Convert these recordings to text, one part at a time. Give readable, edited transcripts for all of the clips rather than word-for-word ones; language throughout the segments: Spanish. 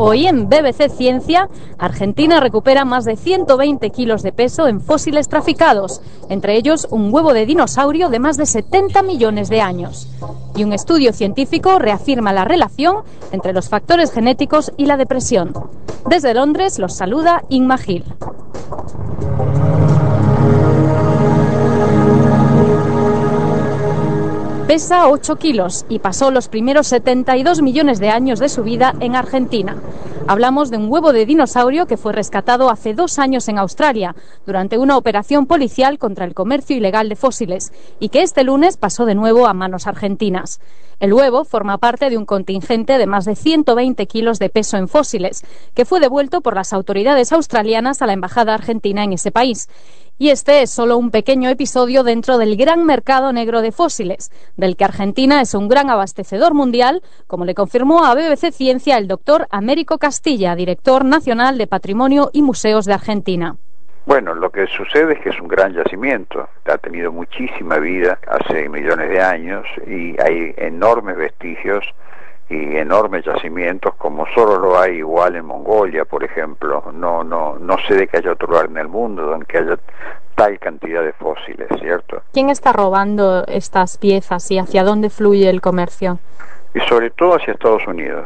Hoy en BBC Ciencia, Argentina recupera más de 120 kilos de peso en fósiles traficados, entre ellos un huevo de dinosaurio de más de 70 millones de años. Y un estudio científico reafirma la relación entre los factores genéticos y la depresión. Desde Londres los saluda Inma Gil. Pesa 8 kilos y pasó los primeros 72 millones de años de su vida en Argentina. Hablamos de un huevo de dinosaurio que fue rescatado hace 2 años en Australia durante una operación policial contra el comercio ilegal de fósiles y que este lunes pasó de nuevo a manos argentinas. El huevo forma parte de un contingente de más de 120 kilos de peso en fósiles que fue devuelto por las autoridades australianas a la embajada argentina en ese país. Y este es solo un pequeño episodio dentro del gran mercado negro de fósiles, del que Argentina es un gran abastecedor mundial, como le confirmó a BBC Ciencia el doctor Américo Castilla, director nacional de Patrimonio y Museos de Argentina. Bueno, lo que sucede es que es un gran yacimiento, ha tenido muchísima vida hace millones de años y hay enormes vestigios y enormes yacimientos, como solo lo hay igual en Mongolia, por ejemplo. No sé de que haya otro lugar en el mundo donde haya tal cantidad de fósiles, ¿cierto? ¿Quién está robando estas piezas y hacia dónde fluye el comercio? Y sobre todo hacia Estados Unidos.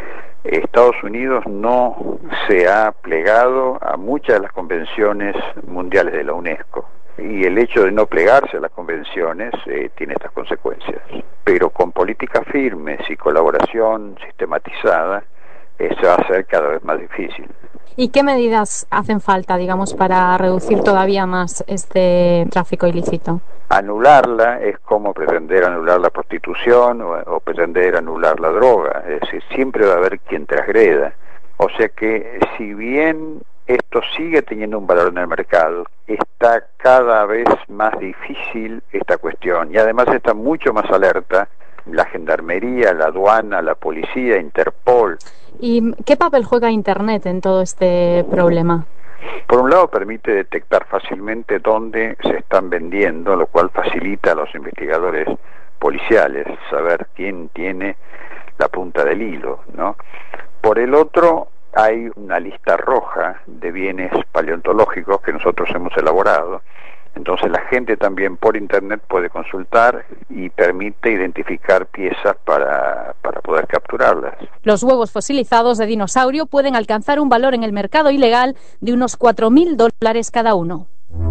Estados Unidos no se ha plegado a muchas de las convenciones mundiales de la UNESCO. Y el hecho de no plegarse a las convenciones tiene estas consecuencias. Pero con políticas firmes y colaboración sistematizada, se va a hacer cada vez más difícil. ¿Y qué medidas hacen falta, digamos, para reducir todavía más este tráfico ilícito? Anularla es como pretender anular la prostitución o pretender anular la droga. Es decir, siempre va a haber quien transgreda. O sea que, si bien esto sigue teniendo un valor en el mercado, está cada vez más difícil esta cuestión y además está mucho más alerta la gendarmería, la aduana, la policía, Interpol. ¿Y qué papel juega Internet en todo este problema? Por un lado permite detectar fácilmente dónde se están vendiendo, lo cual facilita a los investigadores policiales saber quién tiene la punta del hilo, ¿no? Por el otro, hay una lista roja de bienes paleontológicos que nosotros hemos elaborado. Entonces la gente también por internet puede consultar y permite identificar piezas para poder capturarlas. Los huevos fosilizados de dinosaurio pueden alcanzar un valor en el mercado ilegal de unos $4.000 cada uno.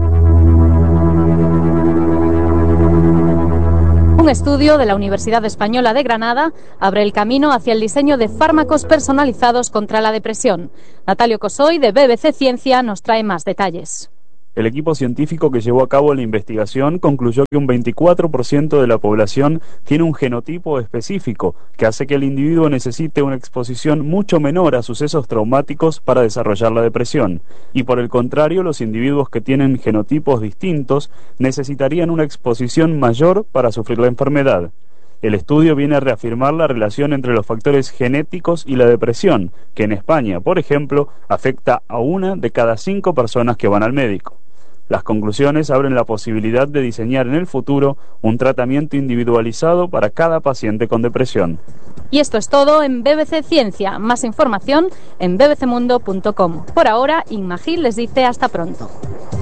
Un estudio de la Universidad Española de Granada abre el camino hacia el diseño de fármacos personalizados contra la depresión. Natalio Cosoy, de BBC Ciencia, nos trae más detalles. El equipo científico que llevó a cabo la investigación concluyó que un 24% de la población tiene un genotipo específico que hace que el individuo necesite una exposición mucho menor a sucesos traumáticos para desarrollar la depresión. Y por el contrario, los individuos que tienen genotipos distintos necesitarían una exposición mayor para sufrir la enfermedad. El estudio viene a reafirmar la relación entre los factores genéticos y la depresión, que en España, por ejemplo, afecta a 1 de cada 5 personas que van al médico. Las conclusiones abren la posibilidad de diseñar en el futuro un tratamiento individualizado para cada paciente con depresión. Y esto es todo en BBC Ciencia. Más información en bbcmundo.com. Por ahora, Inma Gil les dice hasta pronto.